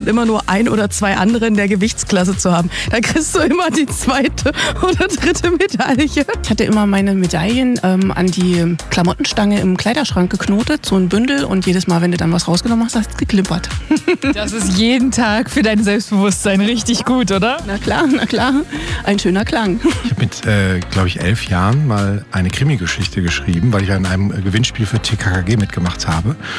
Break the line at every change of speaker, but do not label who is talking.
immer nur ein oder zwei andere in der Gewichtsklasse zu haben. Da kriegst du immer die zweite oder dritte Medaille. Ich hatte immer meine Medaillen an die Klamottenstange im Kleiderschrank geknotet, so ein Bündel, und jedes Mal, wenn du dann was rausgenommen hast, hast du geklimpert.
Das ist jeden Tag für dein Selbstbewusstsein richtig gut, oder?
Na klar, ein schöner Klang.
Ich habe mit, glaube ich, 11 Jahren mal eine Krimi-Geschichte geschrieben, weil ich an einem Gewinnspiel für TKKG mitgemacht habe.